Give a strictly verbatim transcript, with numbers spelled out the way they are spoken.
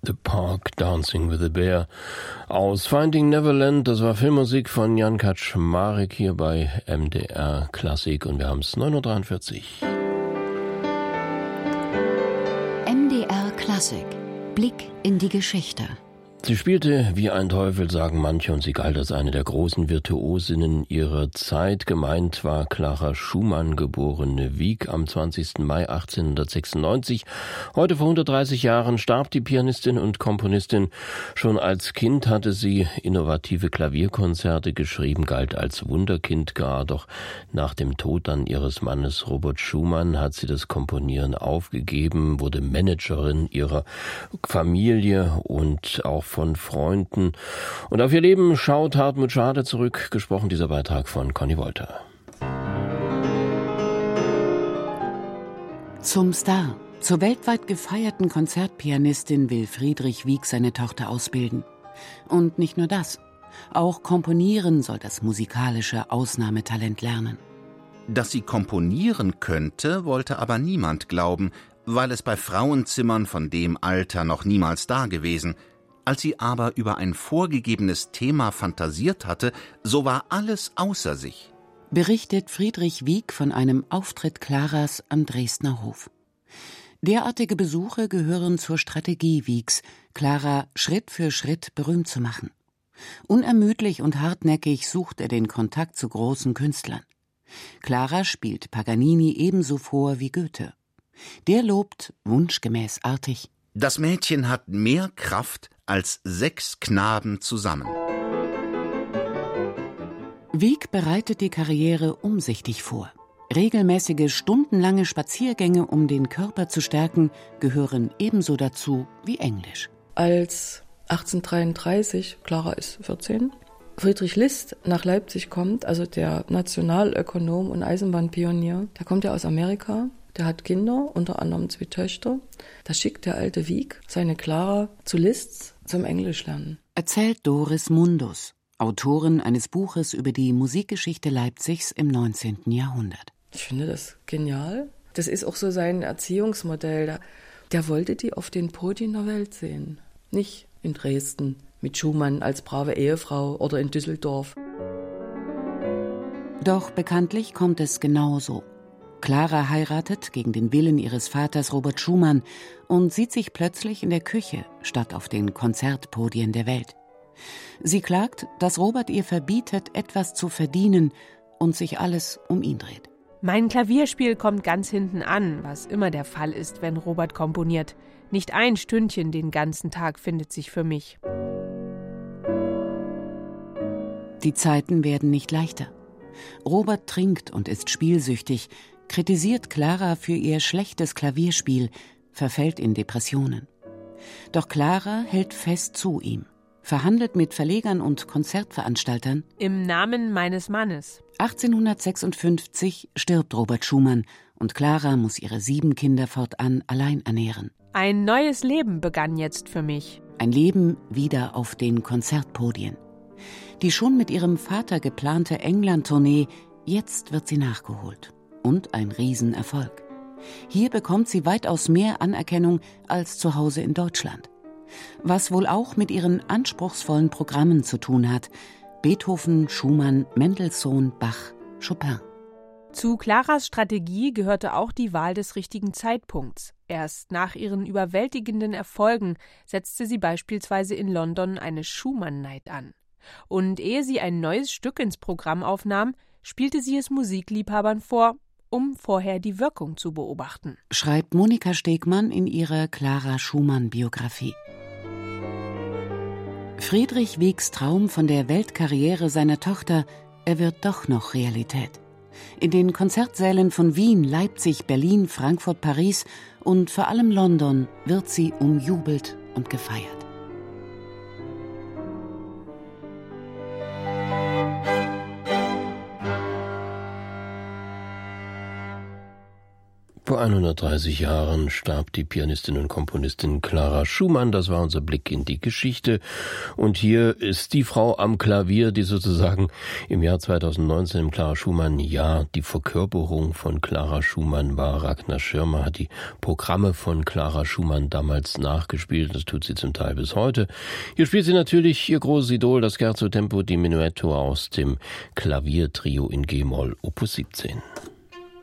The Park Dancing with a Bear aus Finding Neverland. Das war Filmmusik von Jan Kaczmarek hier bei M D R Klassik und wir haben es neun Uhr dreiundvierzig. M D R Klassik. Blick in die Geschichte. Sie spielte wie ein Teufel, sagen manche, und sie galt als eine der großen Virtuosinnen ihrer Zeit. Gemeint war Clara Schumann, geborene Wieck, am zwanzigsten Mai achtzehnhundertsechsundneunzig. Heute vor hundertdreißig Jahren starb die Pianistin und Komponistin. Schon als Kind hatte sie innovative Klavierkonzerte geschrieben, galt als Wunderkind gar. Doch nach dem Tod dann ihres Mannes Robert Schumann hat sie das Komponieren aufgegeben, wurde Managerin ihrer Familie und auch von Freunden. Und auf ihr Leben schaut Hartmut Schade zurück. Gesprochen dieser Beitrag von Conny Wolter. Zum Star, zur weltweit gefeierten Konzertpianistin will Friedrich Wieck seine Tochter ausbilden. Und nicht nur das. Auch Komponieren soll das musikalische Ausnahmetalent lernen. Dass sie komponieren könnte, wollte aber niemand glauben, weil es bei Frauenzimmern von dem Alter noch niemals dagewesen. Als sie aber über ein vorgegebenes Thema fantasiert hatte, so war alles außer sich. Berichtet Friedrich Wieck von einem Auftritt Claras am Dresdner Hof. Derartige Besuche gehören zur Strategie Wiecks, Clara Schritt für Schritt berühmt zu machen. Unermüdlich und hartnäckig sucht er den Kontakt zu großen Künstlern. Clara spielt Paganini ebenso vor wie Goethe. Der lobt, wunschgemäß artig: Das Mädchen hat mehr Kraft als sechs Knaben zusammen. Wieck bereitet die Karriere umsichtig vor. Regelmäßige stundenlange Spaziergänge, um den Körper zu stärken, gehören ebenso dazu wie Englisch. Als achtzehnhundertdreiunddreißig, Clara ist vierzehn, Friedrich List nach Leipzig kommt, also der Nationalökonom und Eisenbahnpionier, der kommt ja aus Amerika. Der hat Kinder, unter anderem zwei Töchter. Da schickt der alte Wieck seine Clara zu Liszt zum Englischlernen. Erzählt Doris Mundus, Autorin eines Buches über die Musikgeschichte Leipzigs im neunzehnten Jahrhundert. Ich finde das genial. Das ist auch so sein Erziehungsmodell. Der, der wollte die auf den Podien der Welt sehen. Nicht in Dresden mit Schumann als brave Ehefrau oder in Düsseldorf. Doch bekanntlich kommt es genauso. Clara heiratet gegen den Willen ihres Vaters Robert Schumann und sieht sich plötzlich in der Küche statt auf den Konzertpodien der Welt. Sie klagt, dass Robert ihr verbietet, etwas zu verdienen und sich alles um ihn dreht. Mein Klavierspiel kommt ganz hinten an, was immer der Fall ist, wenn Robert komponiert. Nicht ein Stündchen den ganzen Tag findet sich für mich. Die Zeiten werden nicht leichter. Robert trinkt und ist spielsüchtig, kritisiert Clara für ihr schlechtes Klavierspiel, verfällt in Depressionen. Doch Clara hält fest zu ihm, verhandelt mit Verlegern und Konzertveranstaltern. Im Namen meines Mannes. achtzehnhundertsechsundfünfzig stirbt Robert Schumann und Clara muss ihre sieben Kinder fortan allein ernähren. Ein neues Leben begann jetzt für mich. Ein Leben wieder auf den Konzertpodien. Die schon mit ihrem Vater geplante England-Tournee, jetzt wird sie nachgeholt. Und ein Riesenerfolg. Hier bekommt sie weitaus mehr Anerkennung als zu Hause in Deutschland. Was wohl auch mit ihren anspruchsvollen Programmen zu tun hat. Beethoven, Schumann, Mendelssohn, Bach, Chopin. Zu Claras Strategie gehörte auch die Wahl des richtigen Zeitpunkts. Erst nach ihren überwältigenden Erfolgen setzte sie beispielsweise in London eine Schumann-Night an. Und ehe sie ein neues Stück ins Programm aufnahm, spielte sie es Musikliebhabern vor, um vorher die Wirkung zu beobachten. Schreibt Monika Stegmann in ihrer Clara Schumann-Biografie. Friedrich Wiecks Traum von der Weltkarriere seiner Tochter, er wird doch noch Realität. In den Konzertsälen von Wien, Leipzig, Berlin, Frankfurt, Paris und vor allem London wird sie umjubelt und gefeiert. Vor hundertdreißig Jahren starb die Pianistin und Komponistin Clara Schumann. Das war unser Blick in die Geschichte. Und hier ist die Frau am Klavier, die sozusagen im Jahr zweitausendneunzehn im Clara Schumann-Jahr die Verkörperung von Clara Schumann war. Ragnar Schirmer hat die Programme von Clara Schumann damals nachgespielt. Das tut sie zum Teil bis heute. Hier spielt sie natürlich ihr großes Idol, das Scherzo Tempo di Menuetto aus dem Klaviertrio in G-Moll, Opus siebzehn.